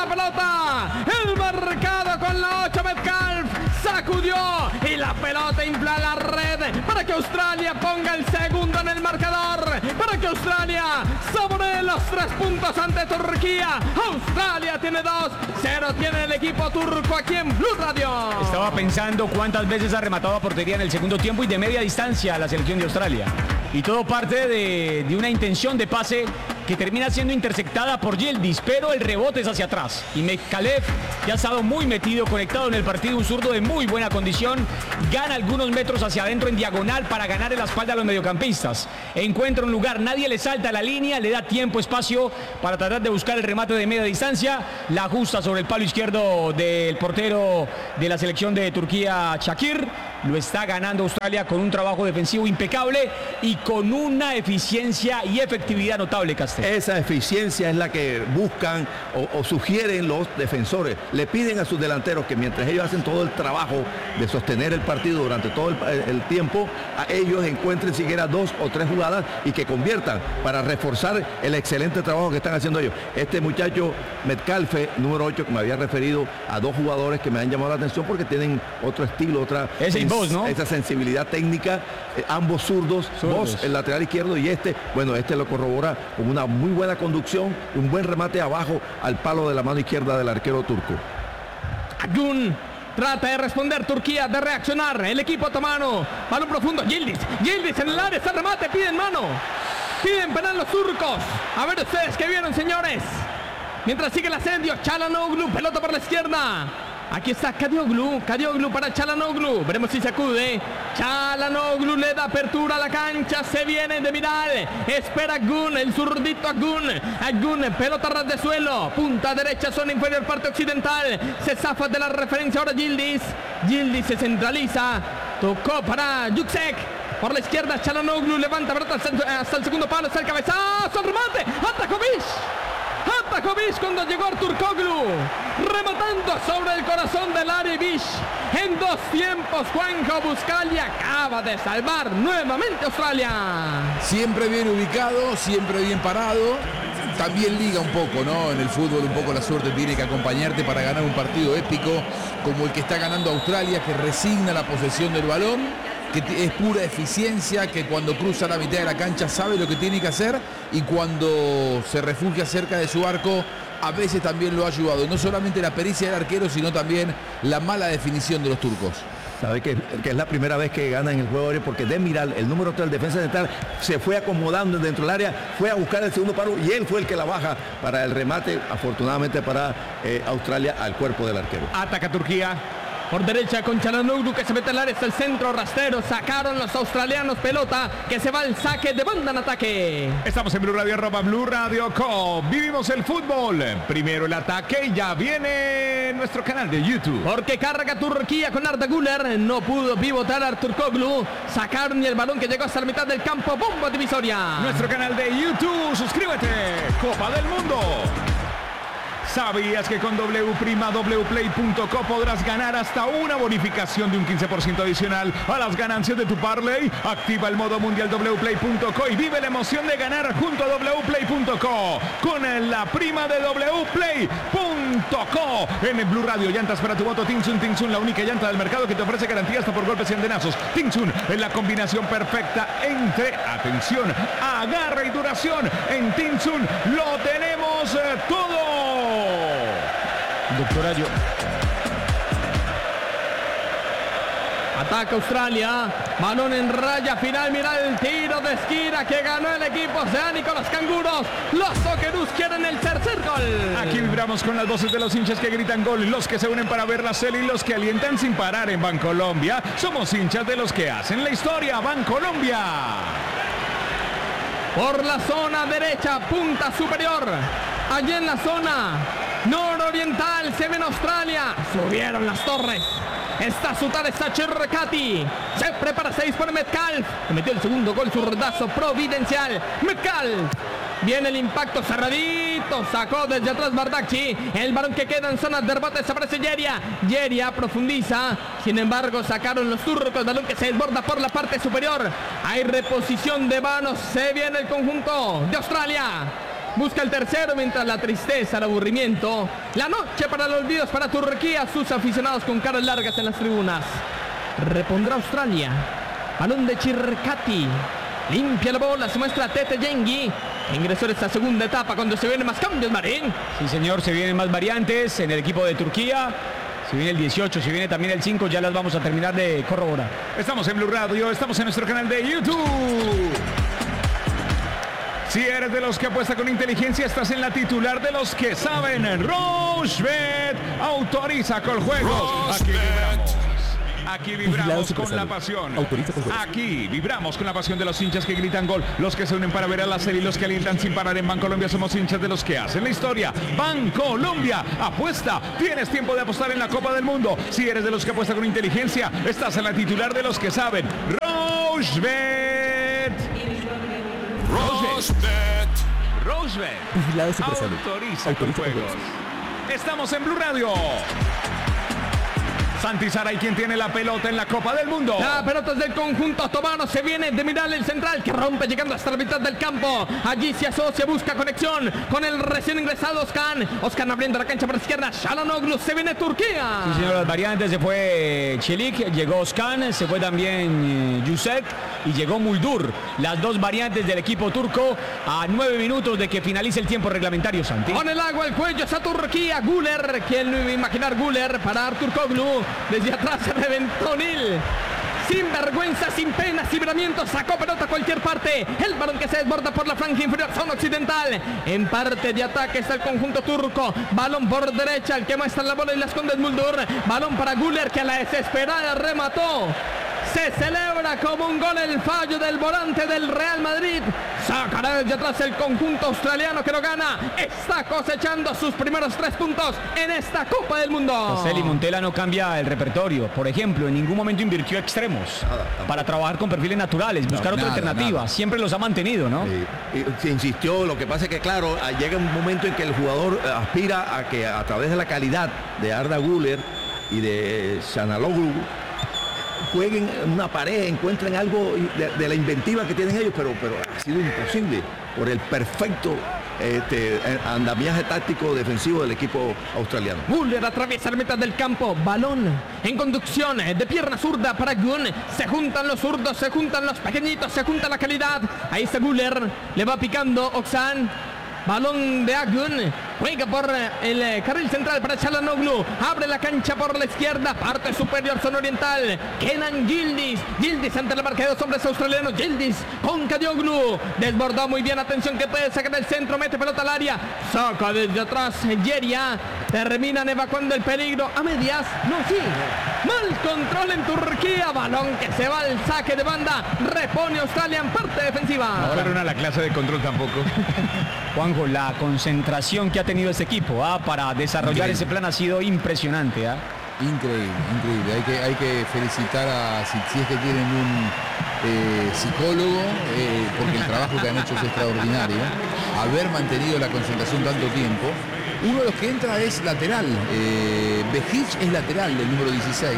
pelota. El marcado con la 8 Metcalf. Sacudió y la pelota infla la red para que Australia ponga el segundo en el marcador. Para que Australia saboree los 3 puntos ante Turquía. Australia tiene 2-0 tiene el equipo turco aquí en Blue Radio. Estaba pensando cuántas veces ha rematado a portería en el segundo tiempo y de media distancia a la selección de Australia. Y todo parte de una intención de pase que termina siendo interceptada por Yildiz, pero el rebote es hacia atrás. Y Metcalf, que ha estado muy metido, conectado en el partido, un zurdo de muy buena condición, gana algunos metros hacia adentro en diagonal para ganar en la espalda a los mediocampistas. Encuentra un lugar, nadie le salta a la línea, le da tiempo, espacio para tratar de buscar el remate de media distancia. La ajusta sobre el palo izquierdo del portero de la selección de Turquía, Shakir. Lo está ganando Australia con un trabajo defensivo impecable y con una eficiencia y efectividad notable, Castel. Esa eficiencia es la que buscan o sugieren los defensores. Le piden a sus delanteros que mientras ellos hacen todo el trabajo de sostener el partido durante todo el tiempo, a ellos encuentren siquiera 2 o 3 jugadas y que conviertan para reforzar el excelente trabajo que están haciendo ellos. Este muchacho Metcalf, número 8, que me había referido a 2 jugadores que me han llamado la atención porque tienen otro estilo, esa sensibilidad técnica, ambos zurdos, Vos el lateral izquierdo y este lo corrobora con una muy buena conducción, un buen remate abajo al palo de la mano izquierda del arquero turco. Agun trata de responder, Turquía de reaccionar, el equipo otomano, balón profundo, Yildiz en el área, está el remate, piden mano, piden penal los turcos. A ver ustedes qué vieron, señores. Mientras sigue el asedio, Çalhanoğlu, pelota por la izquierda. Aquí está Kadioglu para Çalhanoğlu. Veremos si se acude. Çalhanoğlu le da apertura a la cancha. Se viene de Miral. Espera Agun, el zurdito Agun. Pelota ras de suelo. Punta derecha, zona inferior, parte occidental. Se zafa de la referencia ahora Yildiz. Yildiz se centraliza. Tocó para Yüksek. Por la izquierda, Çalhanoğlu levanta pelota hasta el segundo palo. Está el cabezazo, el remate. Atakovic cuando llegó Artur Koglu, rematando sobre el corazón del Aribish. En 2 tiempos, Juanjo Buscalia acaba de salvar nuevamente a Australia. Siempre bien ubicado, siempre bien parado. También liga un poco, ¿no? En el fútbol un poco la suerte tiene que acompañarte para ganar un partido épico como el que está ganando Australia, que resigna la posesión del balón, que es pura eficiencia, que cuando cruza la mitad de la cancha sabe lo que tiene que hacer y cuando se refugia cerca de su arco a veces también lo ha ayudado. No solamente la pericia del arquero, sino también la mala definición de los turcos. Sabe que es la primera vez que gana en el juego aéreo porque Demiral, el número 3 del defensa central, se fue acomodando dentro del área, fue a buscar el segundo palo y él fue el que la baja para el remate, afortunadamente para Australia, al cuerpo del arquero. Ataca Turquía. Por derecha con Çalhanoğlu que se mete al área, está el centro rastrero, sacaron los australianos pelota que se va al saque de banda en ataque. Estamos en Blue Radio, @Blue Radio Co. Vivimos el fútbol. Primero el ataque y ya viene nuestro canal de YouTube. Porque carga Turquía con Arda Güler, no pudo pivotar Artur Koglu, sacaron y el balón que llegó hasta la mitad del campo, bomba divisoria. Nuestro canal de YouTube, suscríbete, Copa del Mundo. ¿Sabías que con wplay.co podrás ganar hasta una bonificación de un 15% adicional a las ganancias de tu parlay? Activa el modo mundial wplay.co y vive la emoción de ganar junto a wplay.co con la prima de wplay.co. En el Blue Radio, llantas para tu moto Tinsun, la única llanta del mercado que te ofrece garantía hasta por golpes y andenazos. Tinsun es la combinación perfecta entre, atención, agarre y duración. En Tinsun lo tenemos todo. Doctor Ayo. Ataca Australia, balón en raya final, mira el tiro de esquina que ganó el equipo oceánico, los canguros, los Socceroos quieren el tercer gol. Aquí vibramos con las voces de los hinchas que gritan gol, los que se unen para ver la serie y los que alientan sin parar en Bancolombia. Somos hinchas de los que hacen la historia, Bancolombia. Por la zona derecha, punta superior, allí en la zona nororiental se ven Australia, subieron las torres. Está Sutare Sachirrekati. Se prepara, se dispone Metcalf. Metió el segundo gol, zurdazo providencial. Metcalf. Viene el impacto cerradito. Sacó desde atrás Bardakci. El balón que queda en zona de rebote desaparece Yeria. Yeria profundiza. Sin embargo, sacaron los turcos. El balón que se desborda por la parte superior. Hay reposición de manos. Se viene el conjunto de Australia. busca el tercero mientras la tristeza, el aburrimiento, la noche para los olvidos para Turquía, sus aficionados con caras largas en las tribunas. Repondrá Australia. Balón de Chircati. Limpia la bola, se muestra Tete Yengi. Ingresó en esta segunda etapa cuando se vienen más cambios, Marín. Sí, señor, se vienen más variantes en el equipo de Turquía. Si viene el 18, si viene también el 5, ya las vamos a terminar de corroborar. Estamos en Blue Radio, estamos en nuestro canal de YouTube. Si eres de los que apuesta con inteligencia, estás en la titular de los que saben. Rochebet autoriza con juegos. Aquí vibramos con la pasión. Aquí vibramos con la pasión de los hinchas que gritan gol, los que se unen para ver a la serie y los que alientan sin parar. En Bancolombia somos hinchas de los que hacen la historia. Bancolombia, apuesta. Tienes tiempo de apostar en la Copa del Mundo. Si eres de los que apuesta con inteligencia, estás en la titular de los que saben. Rochebet. Rochebet autoriza con juegos. Estamos en Blue Radio. Santi Saray, quien tiene la pelota en la Copa del Mundo. La pelota es del conjunto otomano. Se viene de mirar el central que rompe llegando hasta la mitad del campo. Allí se asocia, busca conexión con el recién ingresado Özkan. Özkan abriendo la cancha por la izquierda. Çalhanoğlu, se viene Turquía. Sí, señor, las variantes. Se fue Çelik, llegó Özkan, se fue también Yusek y llegó Muldur. Las dos variantes del equipo turco a 9 minutos de que finalice el tiempo reglamentario, Santi. Con el agua al cuello esa Turquía. Güler, ¿quién no iba a imaginar Güler para Ertuğrul? Desde atrás se reventó Nil. Sin vergüenza, sin pena, sin miramiento, sacó pelota a cualquier parte. El balón que se desborda por la franja inferior, zona occidental. En parte de ataque está el conjunto turco. Balón por derecha, el que muestra la bola y la esconde es Muldur. Balón para Güler, que a la desesperada remató. Se celebra como un gol el fallo del volante del Real Madrid. Sacará desde atrás el conjunto australiano que lo gana. Está cosechando sus primeros 3 puntos en esta Copa del Mundo. Celi Montela no cambia el repertorio. Por ejemplo, en ningún momento invirtió extremos para trabajar con perfiles naturales, buscar otra alternativa. Siempre los ha mantenido, ¿no? Se insistió, lo que pasa es que claro, llega un momento en que el jugador aspira a que a través de la calidad de Arda Güler y de Çalhanoğlu jueguen en una pared, encuentren algo de la inventiva que tienen ellos, pero ha sido imposible por el perfecto andamiaje táctico defensivo del equipo australiano. Güler atraviesa la mitad del campo, balón en conducción de pierna zurda para Gun. Se juntan los zurdos, se juntan los pequeñitos, se junta la calidad. Ahí está Güler, le va picando Özkan. Balón de Agun, juega por el carril central para Çalhanoğlu, abre la cancha por la izquierda, parte superior zona oriental, Kenan Yildiz, Yildiz ante la marca de 2 hombres australianos, Yildiz con Kadioglu, desbordó muy bien, atención que puede sacar el centro, mete pelota al área, saca desde atrás Yeria, terminan evacuando el peligro a medias, no sí, mal control en Turquía, balón que se va al saque de banda, repone Australia en parte defensiva. No fueron a la clase de control tampoco. Juanjo, la concentración que ha tenido este equipo para desarrollar ese plan ha sido impresionante. Increíble. Hay que felicitar a si es que tienen un psicólogo, porque el trabajo que han hecho es extraordinario. Haber mantenido la concentración tanto tiempo. Uno de los que entra es lateral. Behic es lateral del número 16.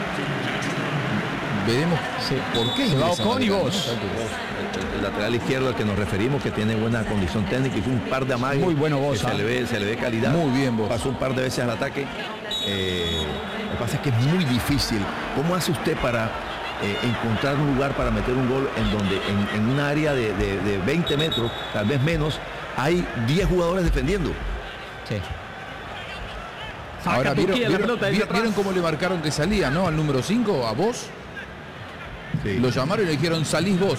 Veremos por qué. Se va Ocon y vos. El lateral izquierdo al que nos referimos, que tiene buena condición técnica, hizo un par de amagues. Muy bueno vos. Se le ve calidad. Muy bien vos. Pasó un par de veces al ataque. Lo que pasa es que es muy difícil. ¿Cómo hace usted para encontrar un lugar para meter un gol en donde en un área de 20 metros, tal vez menos, hay 10 jugadores defendiendo? Sí. Ahora, ¿vieron cómo le marcaron que salía, ¿no? Al número 5, a vos. Sí. Lo llamaron y le dijeron, salís vos.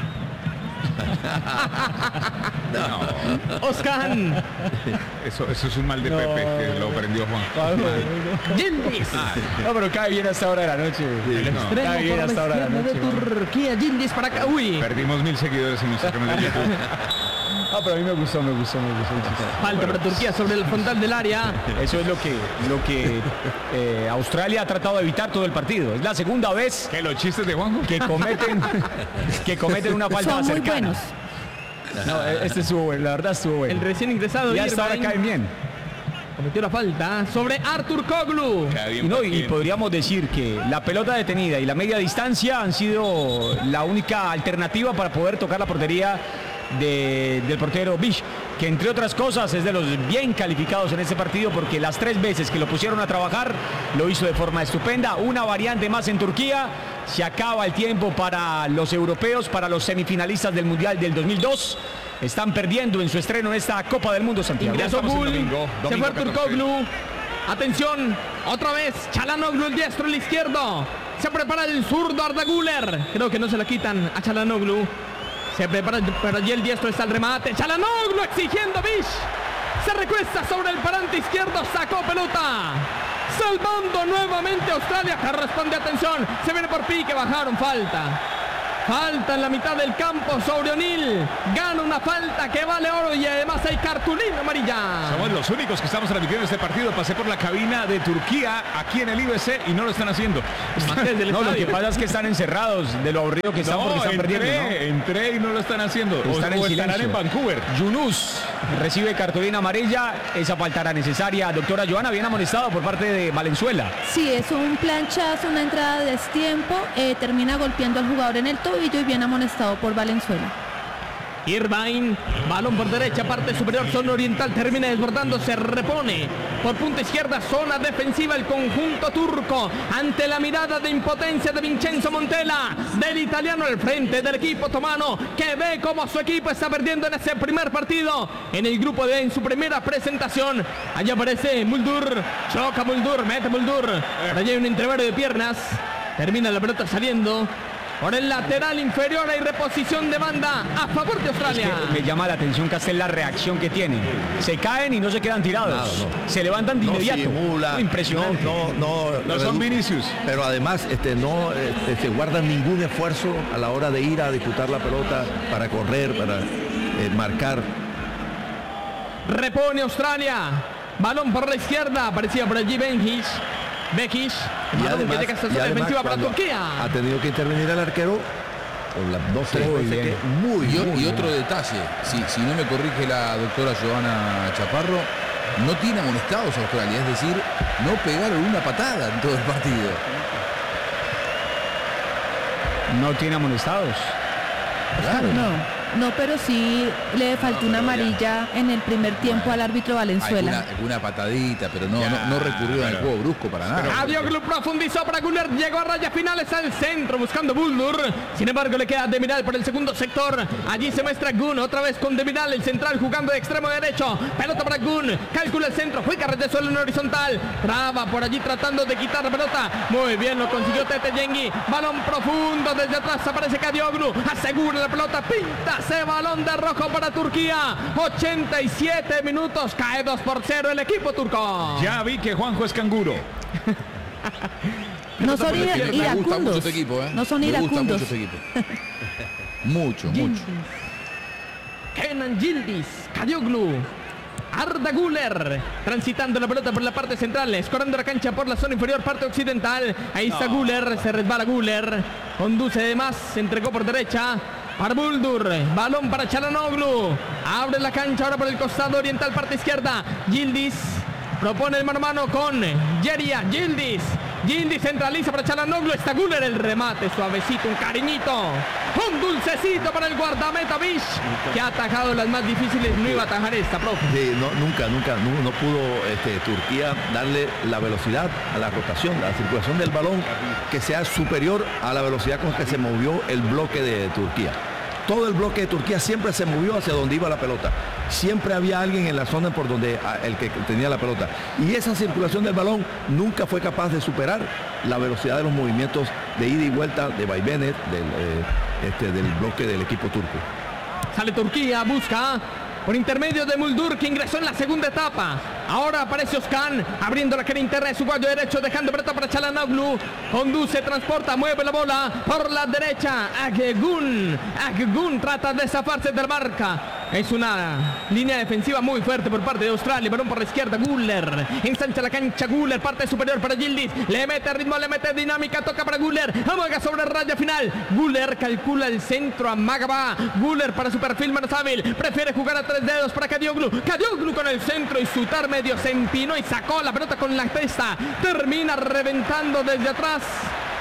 Özkan. Eso es un mal de Pepe, que lo aprendió Juan. Yildiz. No, pero cae bien hasta ahora de la noche. Cae bien hasta ahora de la noche. Turquía, Yildiz para acá. Uy. Perdimos 1000 seguidores en nuestro canal de YouTube. Pero a mí me gustó. Falta para Turquía sobre el frontal del área. Eso es lo que Australia ha tratado de evitar todo el partido. Es la segunda vez ¿Qué, los chistes de Juanjo? que cometen una falta Son muy cercana. buenos. No, este estuvo bueno, la verdad estuvo bueno. El recién ingresado Y hasta ahora Irvine caen bien. cometió la falta sobre Ertuğrul. Y podríamos decir que la pelota detenida y la media distancia han sido la única alternativa para poder tocar la portería del portero Bish, que entre otras cosas es de los bien calificados en este partido porque las 3 veces que lo pusieron a trabajar lo hizo de forma estupenda. Una variante más en Turquía. Se acaba el tiempo para los europeos, para los semifinalistas del Mundial del 2002. Están perdiendo en su estreno en esta Copa del Mundo, Santiago. Ingresó Bull, se fue Turkoglu. Atención, otra vez Çalhanoğlu, el diestro, el izquierdo. Se prepara el zurdo Arda Güler. Creo que no se la quitan a Çalhanoğlu. Se prepara, pero allí el diestro está el remate. Çalhanoğlu exigiendo Bish. Se recuesta sobre el parante izquierdo, sacó pelota. Salvando nuevamente Australia, que responde, atención. Se viene por pique, bajaron, falta. Falta en la mitad del campo sobre O'Neill. Gana una falta que vale oro y además hay cartulina amarilla. Somos los únicos que estamos transmitiendo este partido. Pasé por la cabina de Turquía aquí en el IBC y no lo están haciendo. No, lo que pasa es que están encerrados de lo aburrido que están porque están perdiendo, ¿no? Entré y no lo están haciendo. Están o en estarán en Vancouver. Yunus recibe cartulina amarilla. Esa falta era necesaria. Doctora Joana, bien amonestado por parte de Valenzuela. Sí, es un planchazo, una entrada de destiempo. Termina golpeando al jugador en el tobillo y bien amonestado por Valenzuela. Irvine, balón por derecha, parte superior, zona oriental, termina desbordando, se repone por punta izquierda, zona defensiva el conjunto turco, ante la mirada de impotencia de Vincenzo Montella, del italiano al frente del equipo otomano, que ve como su equipo está perdiendo en ese primer partido, en el grupo D, en su primera presentación. Allá aparece Muldur, choca Muldur, mete Muldur, por allá hay un entrevero de piernas, termina la pelota saliendo por el lateral inferior. Hay reposición de banda a favor de Australia. Es que me llama la atención, Castel, la reacción que tienen. Se caen y no se quedan tirados. No. Se levantan de inmediato. Simula, impresionante. No son Vinicius. Pero además no se guardan ningún esfuerzo a la hora de ir a disputar la pelota, para correr, para marcar. Repone Australia. Balón por la izquierda. Aparecía por allí Bekic. Y además, defensiva para Turquía. Ha tenido que intervenir el arquero con las 2-3 y otro detalle, si no me corrige la doctora Joana Chaparro, no tiene amonestados Australia, es decir, no pegaron una patada en todo el partido. No tiene amonestados. Claro. No, pero sí le faltó una amarilla en el primer tiempo al árbitro Valenzuela. Alguna patadita, pero no recurrió al juego brusco para nada. Kadioglu profundizó para Güler, llegó a rayas finales al centro buscando Buldur. Sin embargo, le queda Demiral por el segundo sector. Allí se muestra Gun, otra vez con Demiral, el central jugando de extremo derecho. Pelota para Gun, calcula el centro, fue carrete de suelo en horizontal. Traba por allí tratando de quitar la pelota. Muy bien, lo consiguió Tete Yengi. Balón profundo desde atrás, aparece Kadioglu, asegura la pelota, pinta. Ese balón de rojo para Turquía. 87 minutos, cae 2-0 el equipo turco. Ya vi que Juanjo es canguro. No son Me gusta mucho este equipo, No son iracundos. Me gusta iracundos. mucho este equipo. mucho. Kenan Yildiz, Kadioglu, Arda Güler, transitando la pelota por la parte central, escorando la cancha por la zona inferior, parte occidental. Ahí está Güler, se resbala Güler, conduce de más, se entregó por derecha para Buldur, balón para Çalhanoğlu, abre la cancha ahora por el costado oriental, parte izquierda. Yildiz propone el mano a mano con Yeria. Yildiz centraliza para Çalhanoğlu, está Güler, el remate suavecito, un cariñito, un dulcecito para el guardameta Bish, que ha atajado las más difíciles. No iba a atajar esta, profe. Sí, nunca pudo Turquía darle la velocidad a la rotación, a la circulación del balón, que sea superior a la velocidad con que se movió el bloque de Turquía. Todo el bloque de Turquía siempre se movió hacia donde iba la pelota. Siempre había alguien en la zona por donde el que tenía la pelota. Y esa circulación del balón nunca fue capaz de superar la velocidad de los movimientos de ida y vuelta, de vaivenes del bloque del equipo turco. Sale Turquía, busca por intermedio de Muldur, que ingresó en la segunda etapa. Ahora aparece Özkan, abriendo la cara interna de su cuello derecho, dejando pelota para Çalhanoğlu. Conduce, transporta, mueve la bola por la derecha. Akgün trata de zafarse de la marca. Es una línea defensiva muy fuerte por parte de Australia. Balón por la izquierda, Güler ensancha la cancha. Güler, parte superior para Yildiz. Le mete ritmo, le mete dinámica, toca para Güler. Amaga sobre raya final. Güler calcula el centro, amaga va. Güler para su perfil menos hábil, prefiere jugar a 3 dedos para Kadioglu. Kadioglu con el centro y Sutar medio se empinó y sacó la pelota con la testa. Termina reventando desde atrás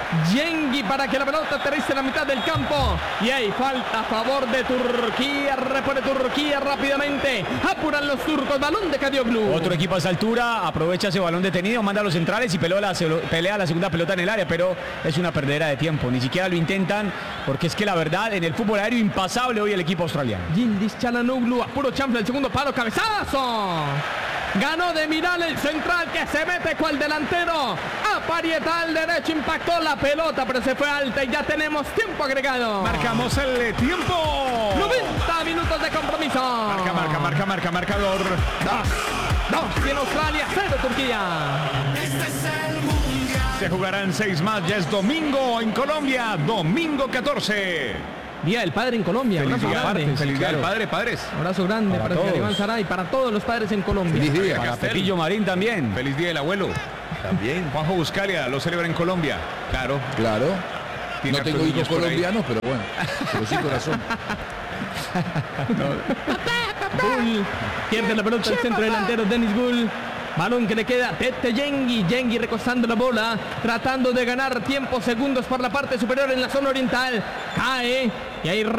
Yengi para que la pelota aterrice en la mitad del campo. Y hay falta a favor de Turquía. Repone Turquía rápidamente. Apuran los turcos. Balón de Kadioglu. Otro equipo a esa altura aprovecha ese balón detenido, manda a los centrales y pelea la segunda pelota en el área, pero es una perdedera de tiempo. Ni siquiera lo intentan, porque es que la verdad, en el fútbol aéreo impasable hoy el equipo australiano. Yildiz Çalhanoğlu a puro chanfle el segundo palo. Cabezazo. Ganó de Miral el central que se mete cual delantero. A Parieta al derecho, impactó la pelota, pero se fue alta y ya tenemos tiempo agregado. Marcamos el tiempo. 90 minutos de compromiso. Marcador. 2 tiene Australia, 0 Turquía. Se jugarán 6 más. Ya es domingo en Colombia. Domingo 14. Día del Padre en Colombia. Feliz Abrazo día, grande. feliz día del padre, padres. Abrazo grande para todos. Iván Saray, para todos los padres en Colombia. Feliz día. Para Pepillo Marín también. Feliz día del abuelo. También. Juanjo Buscalia lo celebra en Colombia. Claro. Claro. Tiene No tengo hartos hijos niños por ahí. colombianos, pero bueno. Pero sí corazón. Gull pierde la pelota el centro delantero Dennis Gull. Balón que le queda a Tete Yengi. Yengi recostando la bola, tratando de ganar tiempo, segundos por la parte superior en la zona oriental. Cae y ahí